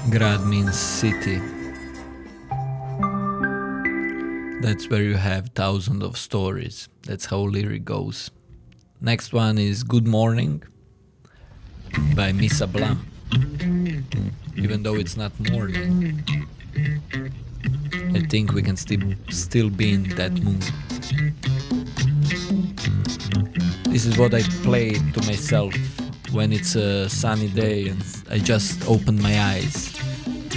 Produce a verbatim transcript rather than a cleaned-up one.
Grad means city. That's where you have thousands of stories. That's how lyric goes. Next one is Good Morning by Missa Blam. Even though it's not morning, I think we can still still be in that mood. This is what I play to myself when it's a sunny day and I just open my eyes.